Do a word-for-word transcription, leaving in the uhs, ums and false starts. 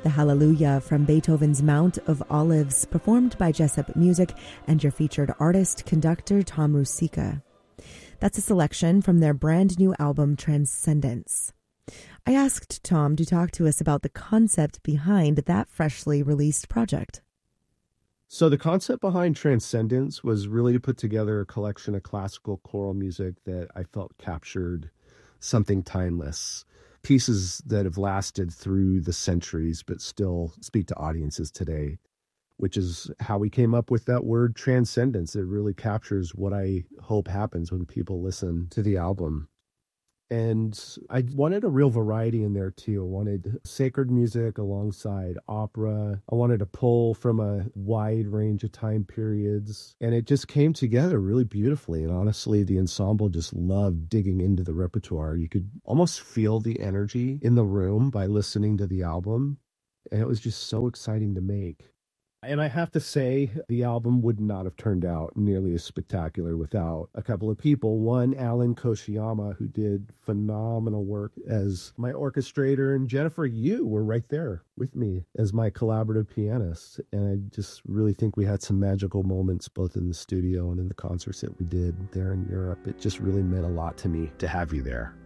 The Hallelujah from Beethoven's Mount of Olives, performed by Jessup Music and your featured artist, conductor Tom Rusicka. That's a selection from their brand new album, Transcendence. I asked Tom to talk to us about the concept behind that freshly released project. So the concept behind Transcendence was really to put together a collection of classical choral music that I felt captured something timeless. Pieces that have lasted through the centuries but still speak to audiences today, which is how we came up with that word transcendence. It really captures what I hope happens when people listen to the album. And I wanted a real variety in there too. I wanted sacred music alongside opera. I wanted to pull from a wide range of time periods. And it just came together really beautifully. And honestly, the ensemble just loved digging into the repertoire. You could almost feel the energy in the room by listening to the album. And it was just so exciting to make. And I have to say, the album would not have turned out nearly as spectacular without a couple of people. One, Alan Koshiyama, who did phenomenal work as my orchestrator, and Jennifer, you were right there with me as my collaborative pianist. And I just really think we had some magical moments both in the studio and in the concerts that we did there in Europe. It just really meant a lot to me to have you there.